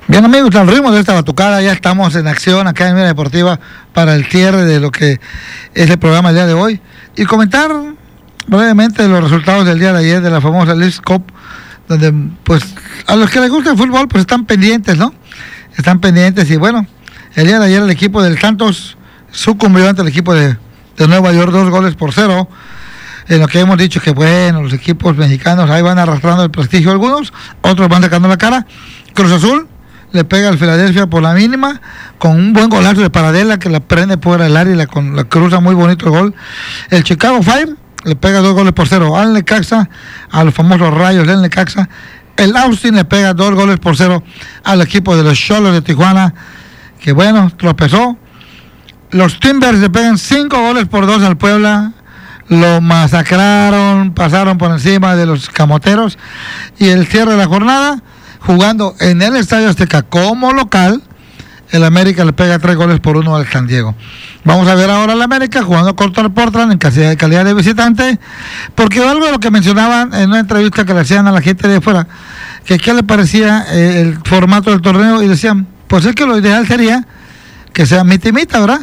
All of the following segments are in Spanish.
Bien, amigos, al ritmo de esta batucada ya estamos en acción acá en Mira Deportiva para el cierre de lo que es el programa del día de hoy y comentar brevemente los resultados del día de ayer de la famosa Leagues Cup, donde pues a los que les gusta el fútbol pues están pendientes, ¿no? Están pendientes y bueno, el día de ayer el equipo del Santos sucumbió ante el equipo de Nueva York 2-0, en lo que hemos dicho que bueno, los equipos mexicanos ahí van arrastrando el prestigio algunos, otros van sacando la cara. Cruz Azul le pega al Filadelfia por la mínima, con un buen golazo de Paradela que la prende fuera del área y la cruza muy bonito el gol. El Chicago Fire le pega 2-0 al Necaxa, a los famosos Rayos del Necaxa. El Austin le pega 2-0 al equipo de los Xolos de Tijuana, que bueno, tropezó. Los Timbers le pegan 5-2 al Puebla, lo masacraron, pasaron por encima de los Camoteros. Y el cierre de la jornada, jugando en el Estadio Azteca como local, el América le pega 3-1 al San Diego. Vamos a ver ahora al América jugando contra el Portland en calidad de visitante, porque algo de lo que mencionaban en una entrevista que le hacían a la gente de fuera, que qué le parecía el formato del torneo, y decían, pues es que lo ideal sería que sea mitad, ¿verdad?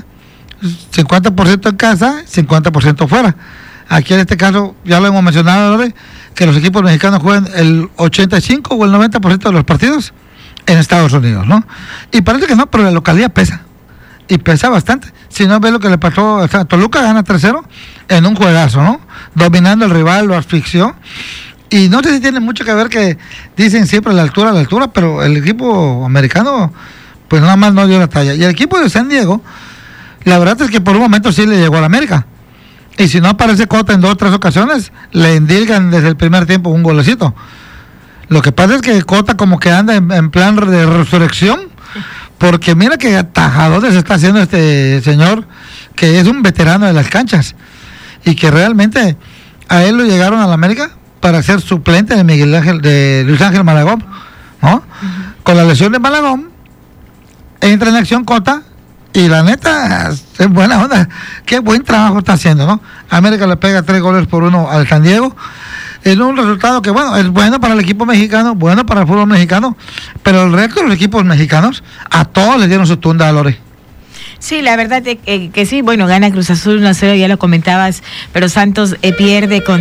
50% en casa, 50% fuera. Aquí en este caso, ya lo hemos mencionado, ¿verdad?, que los equipos mexicanos juegan el 85 o el 90% de los partidos en Estados Unidos, ¿no? Y parece que no, pero la localidad pesa, y pesa bastante. Si no ves lo que le pasó, o sea, Toluca gana 3-0 en un juegazo, ¿no? Dominando al rival, lo asfixió, y no sé si tiene mucho que ver que dicen siempre la altura, pero el equipo americano, pues nada más no dio la talla. Y el equipo de San Diego, la verdad es que por un momento sí le llegó a la América. Y si no aparece Cota en 2 o 3 ocasiones, le endilgan desde el primer tiempo un golecito. Lo que pasa es que Cota como que anda en plan de resurrección, porque mira que atajadotes está haciendo este señor, que es un veterano de las canchas, y que realmente a él lo llegaron a la América para ser suplente de Luis Ángel Malagón, ¿no? Uh-huh. Con la lesión de Malagón, entra en acción Cota, y la neta, es buena onda. Qué buen trabajo está haciendo, ¿no? América le pega 3-1 al San Diego. En un resultado que, bueno, es bueno para el equipo mexicano, bueno para el fútbol mexicano, pero el resto de los equipos mexicanos, a todos les dieron su tunda a Lore. Sí, la verdad que sí, bueno, gana Cruz Azul 1-0, ya lo comentabas, pero Santos pierde con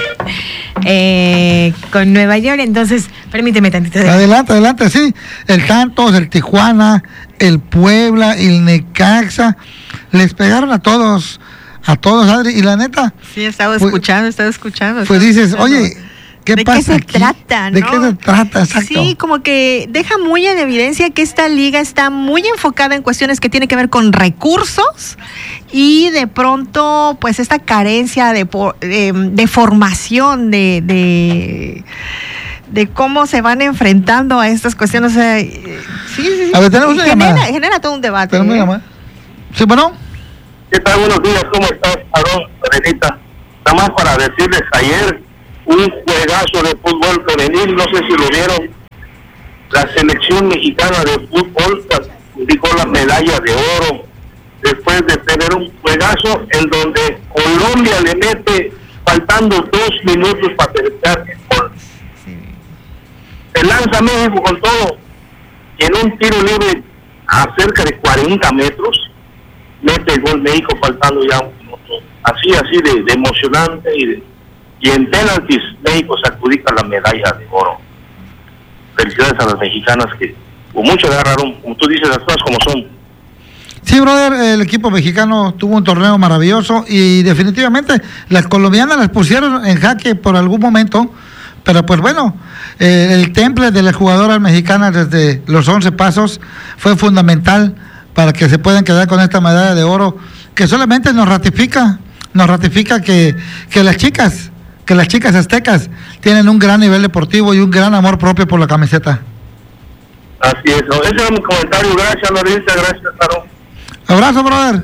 Nueva York, entonces, permíteme tantito. Adelante, sí. El Santos, el Tijuana, el Puebla, el Necaxa, les pegaron a todos, Adri, y la neta. Sí, estaba escuchando. Pues dices, oye, ¿qué pasa ¿De qué se trata, no? ¿De qué se trata? Exacto. Sí, como que deja muy en evidencia que esta liga está muy enfocada en cuestiones que tienen que ver con recursos y de pronto, pues esta carencia de formación, de cómo se van enfrentando a estas cuestiones. O sea, sí. A ver, tenemos una llamada. Genera todo un debate. Tenemos una llamada. Sí, bueno. ¿Qué tal? Buenos días, ¿cómo estás, Aarón, Renita? Nada más para decirles, ayer un juegazo de fútbol femenil, no sé si lo vieron. La selección mexicana de fútbol adjudicó la medalla de oro después de tener un juegazo en donde Colombia le mete faltando 2 minutos para terminar el gol. Se lanza México con todo y en un tiro libre a cerca de 40 metros mete el gol México faltando ya un minuto. Así de emocionante y en penaltis México se adjudica la medalla de oro. Felicidades a las mexicanas que con mucho agarraron, como tú dices, las cosas como son. Sí, brother, el equipo mexicano tuvo un torneo maravilloso y definitivamente las colombianas las pusieron en jaque por algún momento, pero pues bueno, el temple de las jugadoras mexicanas desde los 11 pasos fue fundamental para que se puedan quedar con esta medalla de oro, que solamente nos ratifica que las chicas aztecas tienen un gran nivel deportivo y un gran amor propio por la camiseta. Así es, ¿no? Ese es mi comentario. Gracias, Lorita, gracias, Caro. Abrazo, brother.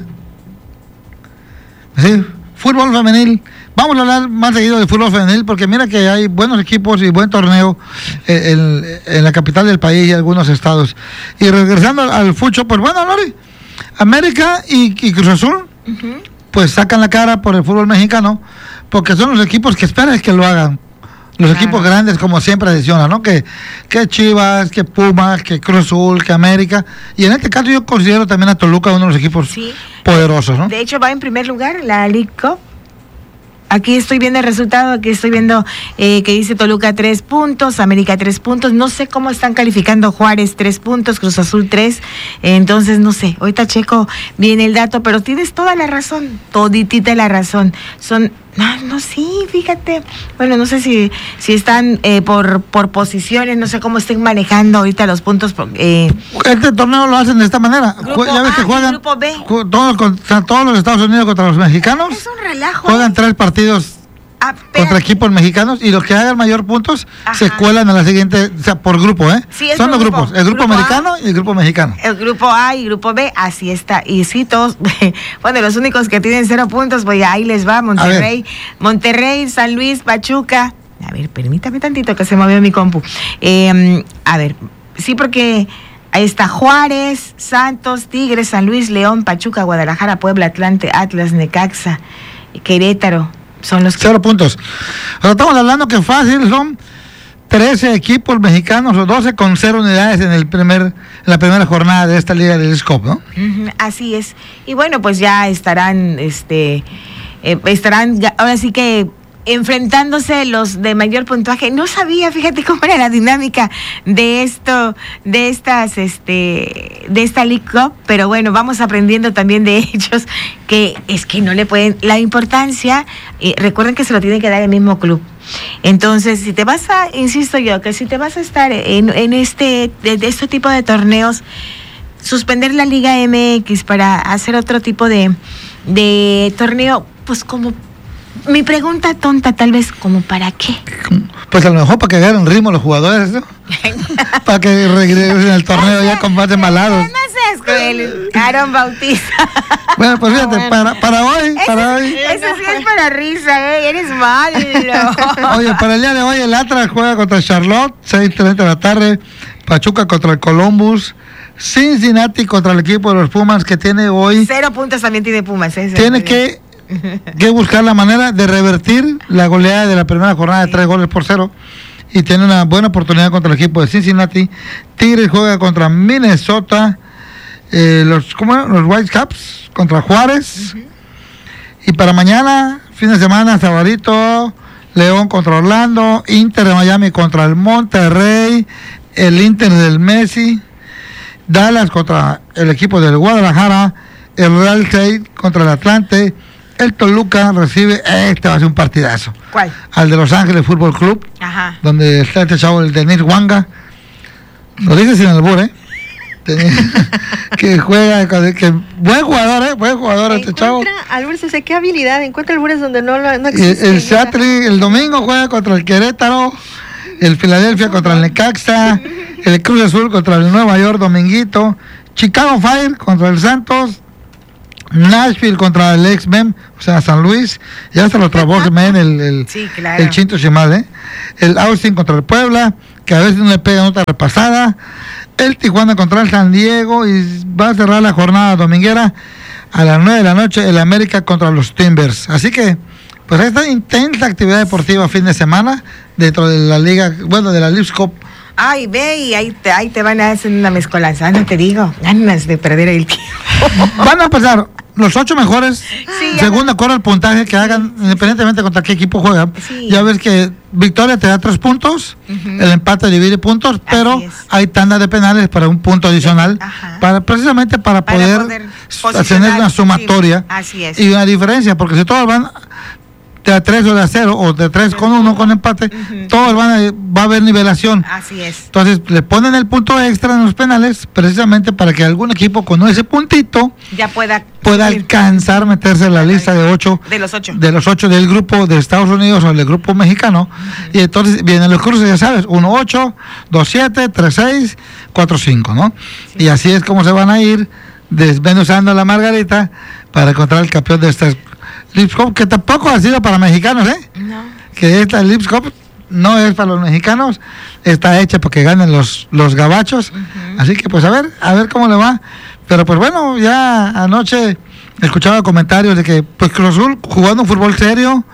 Sí, fútbol femenil. Vamos a hablar más seguido de fútbol femenil porque mira que hay buenos equipos y buen torneo en la capital del país y algunos estados. Y regresando al fucho, pues bueno, Lori, América y Cruz Azul, pues sacan la cara por el fútbol mexicano porque son los equipos que esperan que lo hagan los equipos grandes, como siempre adiciona, ¿no? Que Chivas, que Pumas, que Cruz Azul, que América. Y en este caso yo considero también a Toluca uno de los equipos poderosos, ¿no? De hecho, va en primer lugar la League Cup. Aquí estoy viendo el resultado, aquí estoy viendo que dice Toluca 3 puntos, América 3 puntos, no sé cómo están calificando Juárez 3 puntos, Cruz Azul 3, entonces no sé, ahorita checo bien el dato, pero tienes toda la razón, toditita la razón, sí, fíjate, bueno, no sé si están por posiciones, no sé cómo estén manejando ahorita los puntos. Este torneo lo hacen de esta manera, ya ves que juegan Grupo B. Todos los Estados Unidos contra los mexicanos, Es un relajo. juegan 3 partidos contra equipos mexicanos y los que hagan mayor puntos se cuelan a la siguiente, o sea, por grupo, Sí, son los grupo. grupos, el grupo americano y el grupo mexicano. El grupo A y grupo B, así está. Y sí, todos, bueno, los únicos que tienen 0 puntos, pues ahí les va, Monterrey, San Luis, Pachuca. A ver, permítame tantito que se movió mi compu. A ver, sí, porque ahí está Juárez, Santos, Tigres, San Luis, León, Pachuca, Guadalajara, Puebla, Atlante, Atlas, Necaxa, Querétaro. Son los 0 puntos. O sea, estamos hablando que fácil son 13 equipos mexicanos o 12 con 0 unidades en la primera jornada de esta liga del SCOP, ¿no? Así es. Y bueno, pues ya estarán ahora sí que enfrentándose los de mayor puntaje. No sabía, fíjate cómo era la dinámica de esta League Cup, pero bueno, vamos aprendiendo también de ellos que es que no le pueden, la importancia, recuerden que se lo tiene que dar el mismo club. Entonces, si te vas a estar en este tipo de torneos, suspender la Liga MX para hacer otro tipo de torneo, pues como mi pregunta tonta, tal vez, ¿como para qué? Pues a lo mejor para que agarren ritmo los jugadores, ¿no? Para que regresen al torneo ya con más embalados. No seas cruel, Aaron Bautista. Bueno, pues fíjate, para hoy. Eso sí es para risa, eres malo. Oye, para el día de hoy el Atlas juega contra Charlotte, 6:30 de la tarde. Pachuca contra el Columbus. Cincinnati contra el equipo de los Pumas, que tiene hoy... 0 puntos también tiene Pumas. Tiene que buscar la manera de revertir la goleada de la primera jornada de 3-0 y tiene una buena oportunidad contra el equipo de Cincinnati. Tigres juega contra Minnesota, los Whitecaps contra Juárez, y para mañana, fin de semana, sabadito, León contra Orlando, Inter de Miami contra el Monterrey, el Inter del Messi, Dallas contra el equipo del Guadalajara, el Real Estate contra el Atlante. El Toluca recibe, va a ser un partidazo. ¿Cuál? Al de Los Ángeles Fútbol Club, donde está este chavo, el Denis Wanga. Lo dice sin albur, que juega, buen jugador este chavo. Albures, o sea, qué habilidad, encuentra albures donde no existe. El Seattle el domingo juega contra el Querétaro, el Filadelfia contra el Necaxa, el Cruz Azul contra el Nueva York, dominguito, Chicago Fire contra el Santos, Nashville contra el ex-Mem, o sea, San Luis, ya se lo trabó el Chinto Chimal, el Austin contra el Puebla, que a veces no le pega otra repasada, el Tijuana contra el San Diego, y va a cerrar la jornada dominguera a las 9 de la noche, el América contra los Timbers. Así que, pues esta intensa actividad deportiva fin de semana dentro de la liga, de la Leagues Cup. Ay, ve, y ahí te van a hacer una mezcolanza, no te digo, ganas de perder el tiempo. Van a pasar los 8 mejores, según de acuerdo al puntaje que hagan, independientemente contra qué equipo juegan. Sí. Ya ves que victoria te da 3 puntos, el empate divide puntos, pero hay tanda de penales para un punto adicional, precisamente para poder tener una sumatoria y una diferencia, porque si todos van de a 3 o de a 0 o de 3 con 1 con empate, todos va a haber nivelación. Así es. Entonces le ponen el punto extra en los penales precisamente para que algún equipo con ese puntito ya pueda alcanzar meterse en la lista de 8 de los 8 del grupo de Estados Unidos o del grupo mexicano. Y entonces vienen los cruces, ya sabes, 1-8, 2-7, 3-6, 4-5, ¿no? Sí. Y así es como se van a ir desmenuzando la margarita para encontrar el campeón de estas Leagues Cup, que tampoco ha sido para mexicanos, No. Que esta Leagues Cup no es para los mexicanos, está hecha porque ganen los gabachos. Así que pues a ver cómo le va. Pero pues bueno, ya anoche escuchaba comentarios de que pues Cruz Azul jugando un fútbol serio,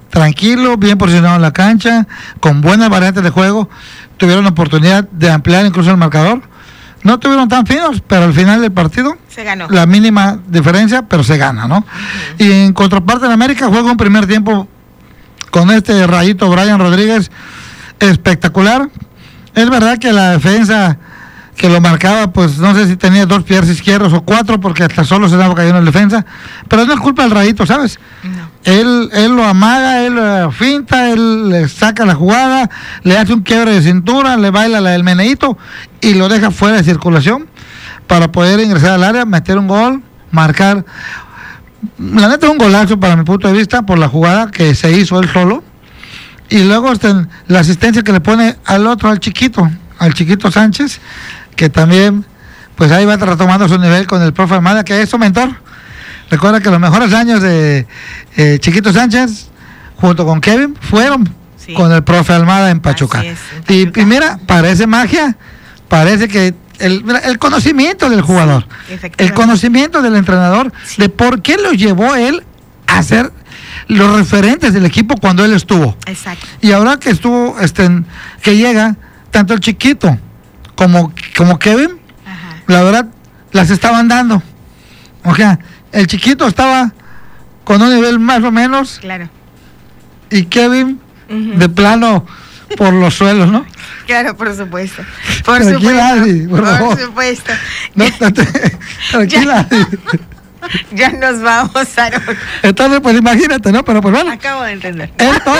tranquilo, bien posicionado en la cancha, con buenas variantes de juego, tuvieron oportunidad de ampliar incluso el marcador. No tuvieron tan finos, pero al final del partido se ganó. La mínima diferencia, pero se gana, ¿no? Uh-huh. Y en contraparte en América juega un primer tiempo con este rayito Brian Rodríguez espectacular. Es verdad que la defensa que lo marcaba, pues no sé si tenía 2 pies izquierdos o 4, porque hasta solo se daba cayendo en la defensa, pero no es culpa del rayito, ¿sabes? No. Él lo amaga, él finta, él le saca la jugada, le hace un quiebre de cintura, le baila la del meneíto y lo deja fuera de circulación para poder ingresar al área, meter un gol, marcar. La neta es un golazo para mi punto de vista por la jugada que se hizo él solo, y luego la asistencia que le pone al chiquito Sánchez, que también pues ahí va retomando su nivel con el profe Almada, que es su mentor. Recuerda que los mejores años de Chiquito Sánchez junto con Kevin fueron con el profe Almada en Pachuca. Y mira, parece magia, parece que el conocimiento del jugador, el conocimiento del entrenador, de por qué lo llevó él a ser los referentes del equipo cuando él estuvo. Exacto. Y ahora que estuvo, que llega, tanto el chiquito como Kevin, ajá, la verdad, las estaban dando. O sea, el chiquito estaba con un nivel más o menos. Claro. Y Kevin, uh-huh, de plano, por los suelos, ¿no? Claro, por supuesto. Por supuesto. No, tranquila. Ya nos vamos, Aaron. Entonces, pues imagínate, ¿no? Pero pues bueno. Acabo de entender.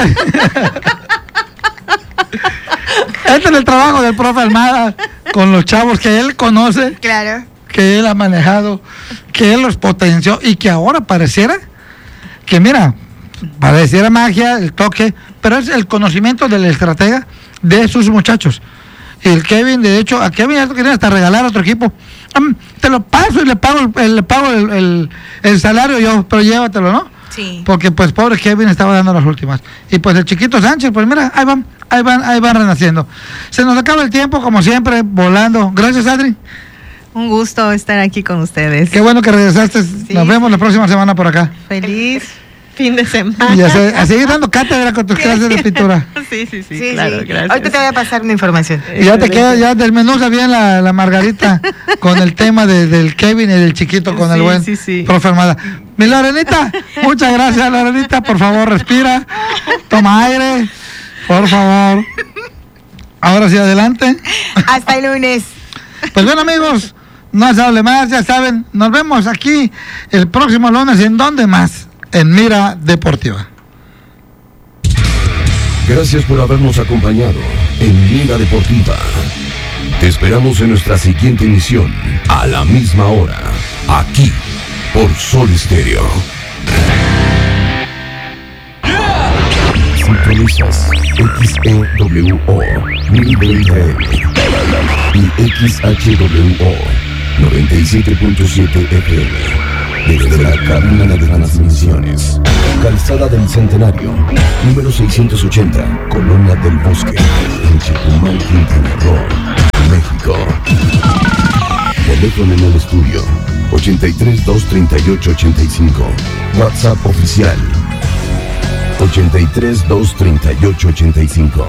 Este es el trabajo del profe Almada con los chavos que él conoce. Claro. Que él ha manejado, que él los potenció y que ahora pareciera magia, el toque, pero es el conocimiento del estratega de sus muchachos. Y el Kevin, de hecho, a Kevin ya lo querían hasta regalar a otro equipo. Te lo paso y le pago el salario yo, pero llévatelo, ¿no? Sí. Porque pues pobre Kevin estaba dando las últimas. Y pues el chiquito Sánchez, pues mira, ahí van renaciendo. Se nos acaba el tiempo, como siempre, volando. Gracias, Adri. Un gusto estar aquí con ustedes. Qué bueno que regresaste. Sí. Nos vemos la próxima semana por acá. Feliz fin de semana. Y a seguir dando cátedra con tus clases de pintura. Sí, claro, gracias. Ahorita te voy a pasar una información. Y ya te queda, ya desmenuza bien la Margarita con el tema del Kevin y del chiquito con el buen profe Almada. Mi Lorenita, muchas gracias, Lorenita. Por favor, respira, toma aire, por favor. Ahora sí, adelante. Hasta el lunes. Pues bueno, amigos, no se hable más, ya saben, nos vemos aquí el próximo lunes. ¿En dónde más? En Mira Deportiva. Gracias por habernos acompañado en Mira Deportiva. Te esperamos en nuestra siguiente emisión, a la misma hora, aquí, por Sol Estéreo. Sintonizas XEWO 1020M y XHWO 97.7 FM. Desde la cabina de transmisiones, Calzada del Centenario, número 680, Colonia del Bosque, en Chetumal, Quintana Roo, México. Teléfono en el estudio, 83 238 85. WhatsApp oficial, 83 238 85.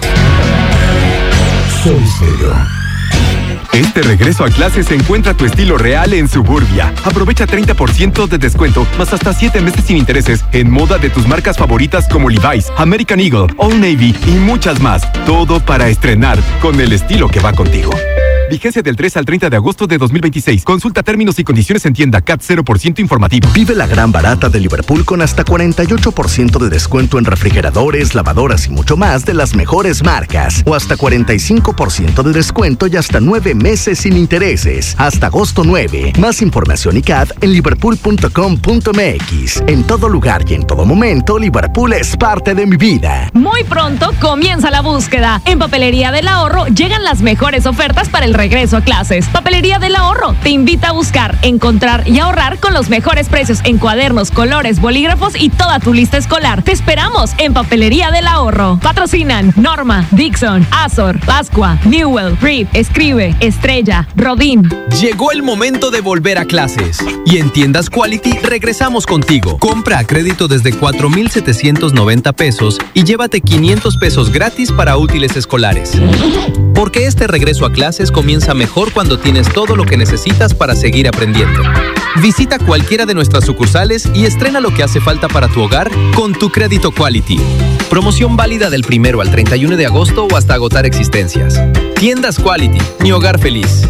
Sol Estéreo. Este regreso a clases encuentra tu estilo real en Suburbia. Aprovecha 30% de descuento, más hasta 7 meses sin intereses en moda de tus marcas favoritas como Levi's, American Eagle, Old Navy y muchas más. Todo para estrenar con el estilo que va contigo. Vigencia del 3 al 30 de agosto de 2026. Consulta términos y condiciones en tienda. CAT 0% informativo. Vive la gran barata de Liverpool con hasta 48% de descuento en refrigeradores, lavadoras y mucho más de las mejores marcas. O hasta 45% de descuento y hasta 9 meses sin intereses. Hasta agosto 9. Más información y CAT en liverpool.com.mx. En todo lugar y en todo momento, Liverpool es parte de mi vida. Muy pronto comienza la búsqueda. En Papelería del Ahorro llegan las mejores ofertas para el el regreso a clases. Papelería del Ahorro te invita a buscar, encontrar y ahorrar con los mejores precios en cuadernos, colores, bolígrafos y toda tu lista escolar. Te esperamos en Papelería del Ahorro. Patrocinan Norma, Dixon, Azor, Pascua, Newell, Reed, Escribe, Estrella, Rodin. Llegó el momento de volver a clases. Y en Tiendas Quality regresamos contigo. Compra a crédito desde 4,790 pesos y llévate 500 pesos gratis para útiles escolares. Porque este regreso a clases comienza mejor cuando tienes todo lo que necesitas para seguir aprendiendo. Visita cualquiera de nuestras sucursales y estrena lo que hace falta para tu hogar con tu crédito Quality. Promoción válida del 1 al 31 de agosto o hasta agotar existencias. Tiendas Quality, mi hogar feliz.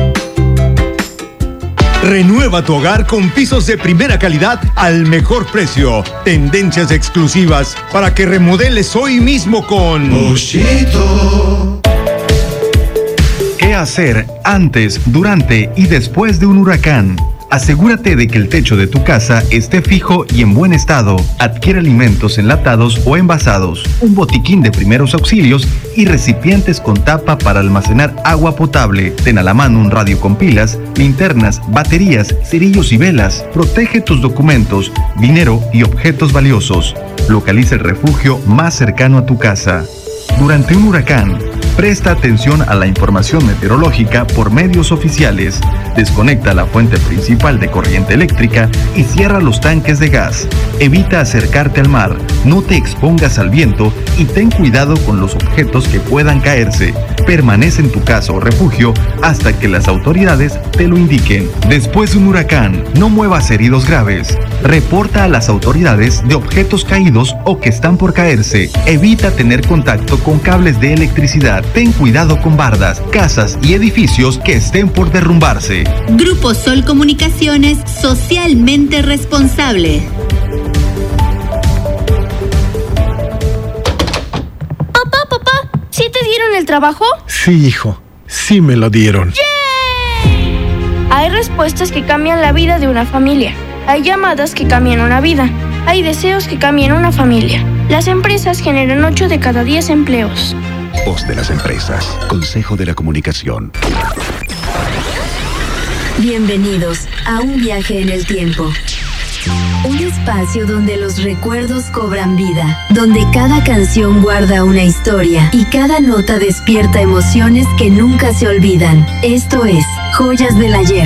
Renueva tu hogar con pisos de primera calidad al mejor precio. Tendencias exclusivas para que remodeles hoy mismo con Moshito. ¿Qué hacer antes, durante y después de un huracán? Asegúrate de que el techo de tu casa esté fijo y en buen estado. Adquiere alimentos enlatados o envasados, un botiquín de primeros auxilios y recipientes con tapa para almacenar agua potable. Ten a la mano un radio con pilas, linternas, baterías, cerillos y velas. Protege tus documentos, dinero y objetos valiosos. Localiza el refugio más cercano a tu casa. Durante un huracán, presta atención a la información meteorológica por medios oficiales. Desconecta la fuente principal de corriente eléctrica y cierra los tanques de gas. Evita acercarte al mar, no te expongas al viento y ten cuidado con los objetos que puedan caerse. Permanece en tu casa o refugio hasta que las autoridades te lo indiquen. Después de un huracán, no muevas heridos graves. Reporta a las autoridades de objetos caídos o que están por caerse. Evita tener contacto con cables de electricidad. Ten cuidado con bardas, casas y edificios que estén por derrumbarse. Grupo Sol Comunicaciones, socialmente responsable. Papá, ¿sí te dieron el trabajo? Sí, hijo, sí me lo dieron. ¡Yay! Hay respuestas que cambian la vida de una familia. Hay llamadas que cambian una vida. Hay deseos que cambian una familia. Las empresas generan 8 de cada 10 empleos. Voz de las empresas. Consejo de la Comunicación. Bienvenidos a un viaje en el tiempo. Un espacio donde los recuerdos cobran vida, donde cada canción guarda una historia y cada nota despierta emociones que nunca se olvidan. Esto es Joyas del Ayer.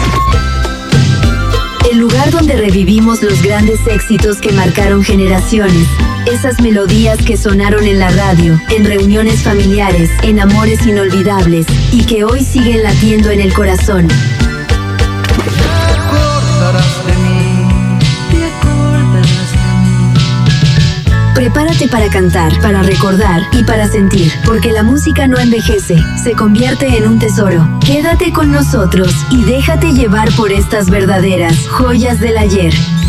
El lugar donde revivimos los grandes éxitos que marcaron generaciones. Esas melodías que sonaron en la radio, en reuniones familiares, en amores inolvidables y que hoy siguen latiendo en el corazón. Prepárate para cantar, para recordar y para sentir, porque la música no envejece, se convierte en un tesoro. Quédate con nosotros y déjate llevar por estas verdaderas joyas del ayer.